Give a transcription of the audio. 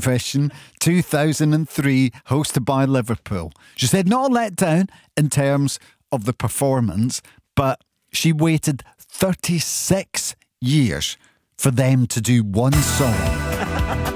Eurovision 2003, hosted by Liverpool. She said not a letdown in terms of the performance, but she waited 36 years for them to do one song.